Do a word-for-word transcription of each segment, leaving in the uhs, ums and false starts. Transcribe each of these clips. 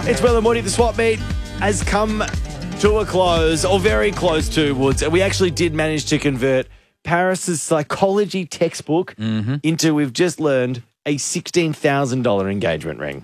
It's Will and Woody. The swap meet has come to a close, or very close to, Woods. And we actually did manage to convert Paris's psychology textbook mm-hmm. into, we've just learned, a sixteen thousand dollars engagement ring.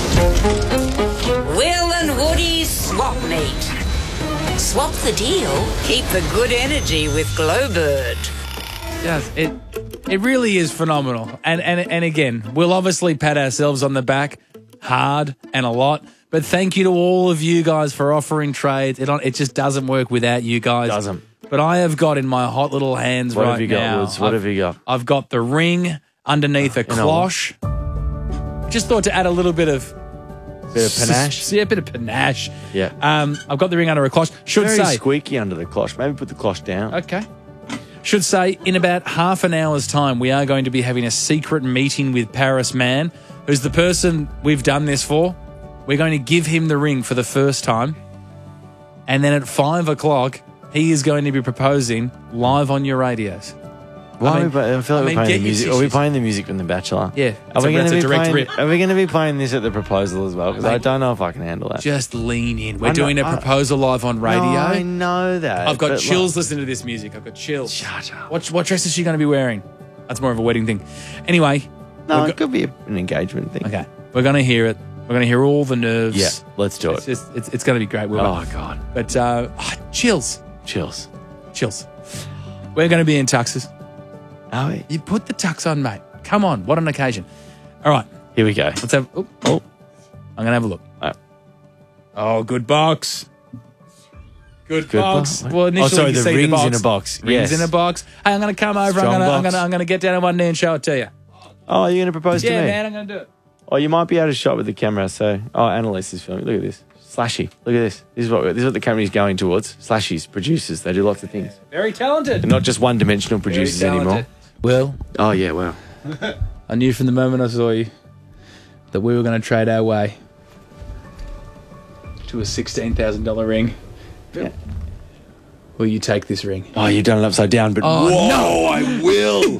Will and Woody's swap meet. Swap the deal, keep the good energy with Glowbird. Yes, it it really is phenomenal. And, and and again, we'll obviously pat ourselves on the back hard and a lot. But thank you to all of you guys for offering trades. It, it just doesn't work without you guys. Doesn't. But I have got in my hot little hands what right have you got, now. Woods? What I've, have you got? I've got the ring underneath a cloche. Just thought to add a little bit of... Bit of panache? S- yeah, a bit of panache. Yeah. Um, I've got the ring under a cloche. Should Very say... squeaky under the cloche. Maybe put the cloche down. Okay. Should say, in about half an hour's time, we are going to be having a secret meeting with Paris Man, who's the person we've done this for. We're going to give him the ring for the first time. And then at five o'clock, he is going to be proposing live on your radios. Why I I, mean, we, play- I feel like I we're mean, playing get the your music. Are we tissues. playing the music from The Bachelor? Yeah, Are it's we a- going to it's be a direct playing? rip. Are we going to be playing this at the proposal as well? Because I Mate, don't know if I can handle that. Just lean in. We're I know- doing a I- proposal live on radio. No, I know that. I've got but chills listening to this music. I've got chills. Shut up. What, what dress is she going to be wearing? That's more of a wedding thing. Anyway. Like, no, we're it could be a, an engagement thing. Okay. We're going to hear it. We're going to hear all the nerves. Yeah, let's do It's it. just, it's, it's going to be great. Will. Oh, God. But uh, oh, chills. Chills. Chills. We're going to be in tuxes. Are we? You put the tux on, mate. Come on. What an occasion. All right. Here we go. Let's have... Oh, Oh. I'm going to have a look. Oh. Oh, good box. Good, Good box. box. Well, initially Oh, sorry, you the see rings the box. in a box. Rings Yes. in a box. Hey, I'm going to come over. Strong I'm going to I'm box. going to I'm going to get down on one knee and show it to you. Oh, you're going to propose to Yeah, me? man, I'm going to do it. Oh, you might be out of shot with the camera. So, oh, Annalise is filming. Look at this. Slashy. Look at this. This is what this is what the camera is going towards. Slashies, producers. They do lots of things. Very talented. They're not just one-dimensional producers Very anymore. talented. Well, Oh, yeah, wow. I knew from the moment I saw you that we were going to trade our way to a sixteen thousand dollars ring. Yeah. Will you take this ring? Oh, you've done it upside down, but Oh, whoa, no. I will.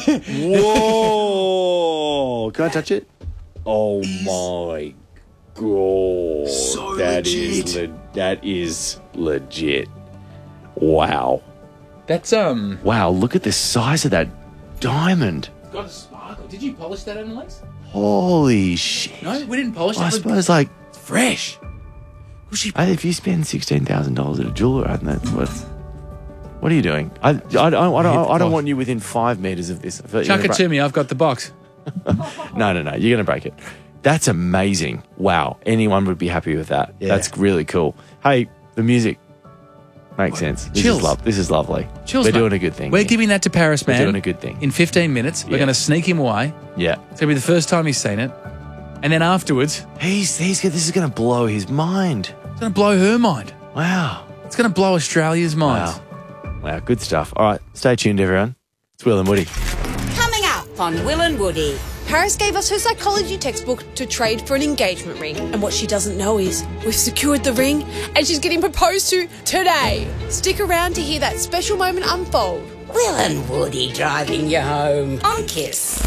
Whoa. Can I touch it? Oh, my God. So That is legit. le- that is legit. Wow. That's, um... Wow, look at the size of that diamond. got a sparkle. Did you polish that, Annalise? Holy shit. No, we didn't polish I it. suppose, like, It's fresh. Was she... I- if you spend sixteen thousand dollars at a jeweler, I don't know what. What are you doing? I, I, don't, I, don't, I don't want you within five metres of this. I feel like you're Chuck it gonna to me. I've got the box. break- No, no, no. You're going to break it. That's amazing. Wow. Anyone would be happy with that. Yeah. That's really cool. Hey, the music makes sense. This Chills. is love. This is lovely. Chills, We're mate. doing a good thing. We're here. giving that to Paris, We're man. doing a good thing. In fifteen minutes, we're Yeah. going to sneak him away. Yeah. It's going to be the first time he's seen it. And then afterwards, He's, he's, this is going to blow his mind. it's going to blow her mind. Wow. It's going to blow Australia's mind. Wow. Wow. Good stuff. All right. Stay tuned, everyone. It's Will and Woody. Coming up on Will and Woody. Paris gave us her psychology textbook to trade for an engagement ring. And what she doesn't know is we've secured the ring and she's getting proposed to today. Stick around to hear that special moment unfold. Will and Woody driving you home on Kiss.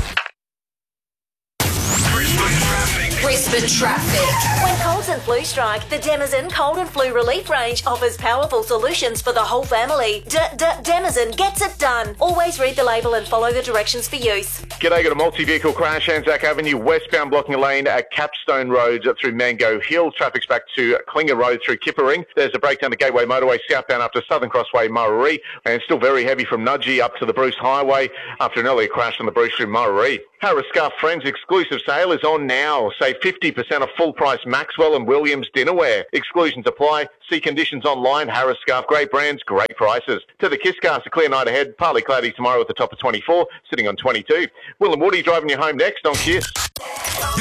Brisbane traffic. When colds and flu strike, the Denizen Cold and Flu Relief range offers powerful solutions for the whole family. D- D- Denizen gets it done. Always read the label and follow the directions for use. G'day, got a multi-vehicle crash, Anzac Avenue, westbound blocking a lane at Capstone Road through Mango Hill. Traffic's back to Klinger Road through Kippering. There's a breakdown to Gateway Motorway southbound up to Southern Crossway, Murray. And still very heavy from Nudgee up to the Bruce Highway after an earlier crash on the Bruce through Murray. Harris Scarf Friends exclusive sale is on now. Save fifty percent off full price Maxwell and Williams dinnerware. Exclusions apply. See conditions online. Harris Scarf, great brands, great prices. To the Kisscast, a clear night ahead. Partly cloudy tomorrow at the top of twenty-four, sitting on twenty-two. Will and Woody driving you home next on Kiss.